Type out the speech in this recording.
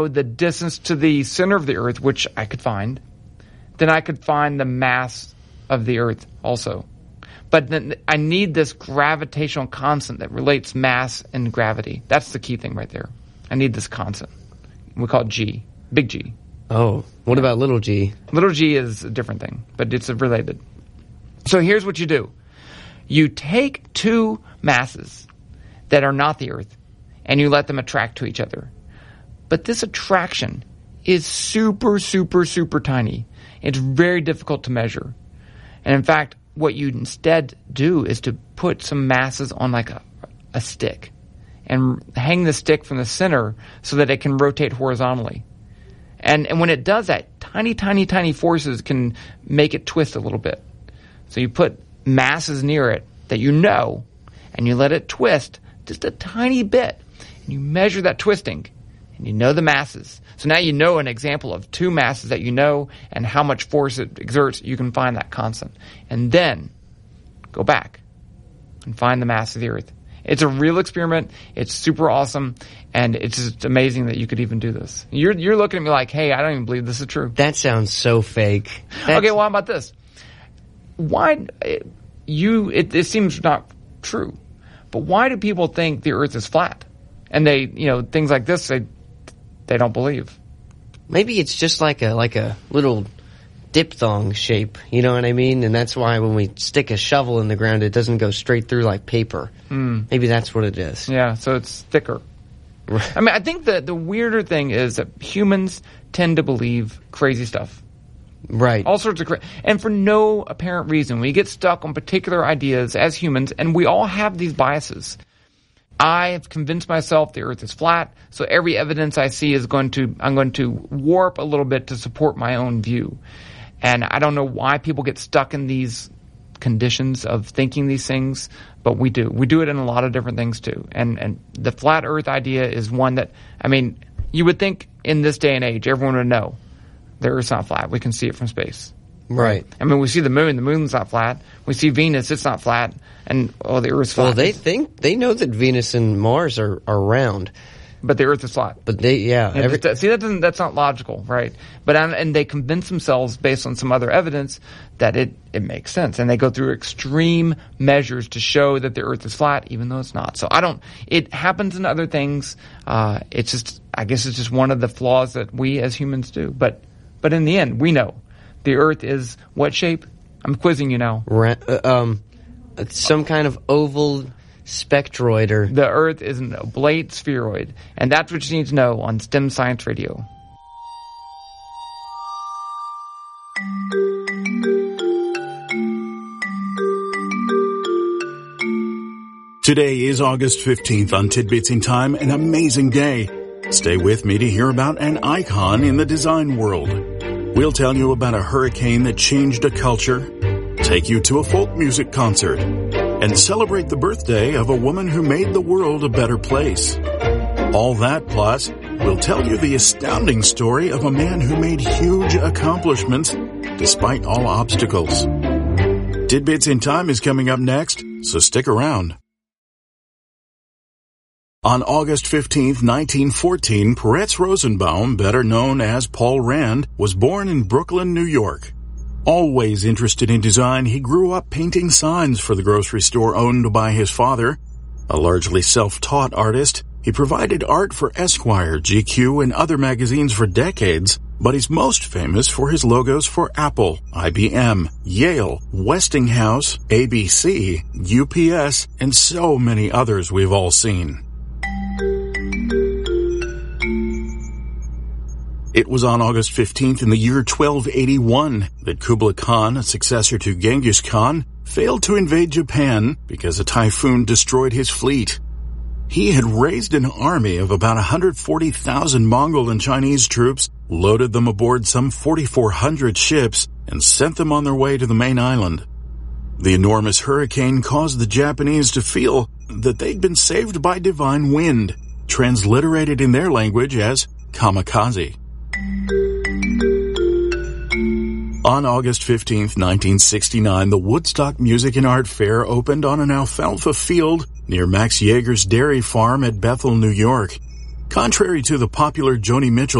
the distance to the center of the Earth, which I could find, then I could find the mass of the Earth also. But then I need this gravitational constant that relates mass and gravity. That's the key thing right there. I need this constant. We call it G, big G. Oh, what about little g? Little g is a different thing, but it's related. So here's what you do. You take two masses that are not the Earth, and you let them attract to each other. But this attraction is super, super, super tiny. It's very difficult to measure. And in fact, what you instead do is to put some masses on like a stick and hang the stick from the center so that it can rotate horizontally. And when it does that, tiny, tiny, tiny forces can make it twist a little bit. So you put masses near it that you know, and you let it twist just a tiny bit. And you measure that twisting, and you know the masses. So now you know an example of two masses that you know and how much force it exerts. You can find that constant. And then go back and find the mass of the Earth. It's a real experiment. It's super awesome. And it's just amazing that you could even do this. You're looking at me like, hey, I don't even believe this is true. That sounds so fake. Okay, well, how about this? Why it seems not true, but why do people think the Earth is flat? And they, things like this, they don't believe. Maybe it's just like a little diphthong shape, you know what I mean? And that's why when we stick a shovel in the ground, it doesn't go straight through like paper. Maybe that's what it is. Yeah, so it's thicker. I mean, I think the weirder thing is that humans tend to believe crazy stuff. Right. All sorts of and for no apparent reason. We get stuck on particular ideas as humans, and we all have these biases. I have convinced myself the Earth is flat, so every evidence I see I'm going to warp a little bit to support my own view. And I don't know why people get stuck in these conditions of thinking these things, but we do. We do it in a lot of different things too. And the flat Earth idea is one that, I mean, you would think in this day and age, everyone would know the Earth's not flat. We can see it from space. Right. I mean, we see the moon's not flat. We see Venus, it's not flat. And, the Earth's flat. Well, they know that Venus and Mars are round. But the Earth is flat. But that's not logical, right? But and they convince themselves based on some other evidence that it makes sense, and they go through extreme measures to show that the Earth is flat, even though it's not. So it happens in other things. I guess it's just one of the flaws that we as humans do. But in the end, we know the Earth is what shape? I'm quizzing you now. Some kind of oval spectroid or... The Earth is an oblate spheroid, and that's what you need to know on STEM Science Radio. Today is August 15th on Tidbits in Time, an amazing day. Stay with me to hear about an icon in the design world. We'll tell you about a hurricane that changed a culture, take you to a folk music concert, and celebrate the birthday of a woman who made the world a better place. All that plus, we'll tell you the astounding story of a man who made huge accomplishments despite all obstacles. Tidbits in Time is coming up next, so stick around. On August 15th, 1914, Peretz Rosenbaum, better known as Paul Rand, was born in Brooklyn, New York. Always interested in design, he grew up painting signs for the grocery store owned by his father. A largely self-taught artist, he provided art for Esquire, GQ, and other magazines for decades, but he's most famous for his logos for Apple, IBM, Yale, Westinghouse, ABC, UPS, and so many others we've all seen. It was on August 15th in the year 1281 that Kublai Khan, a successor to Genghis Khan, failed to invade Japan because a typhoon destroyed his fleet. He had raised an army of about 140,000 Mongol and Chinese troops, loaded them aboard some 4,400 ships, and sent them on their way to the main island. The enormous hurricane caused the Japanese to feel that they'd been saved by divine wind, transliterated in their language as kamikaze. On August 15th, 1969, the Woodstock Music and Art Fair opened on an alfalfa field near Max Yeager's dairy farm at Bethel, New York. Contrary to the popular Joni Mitchell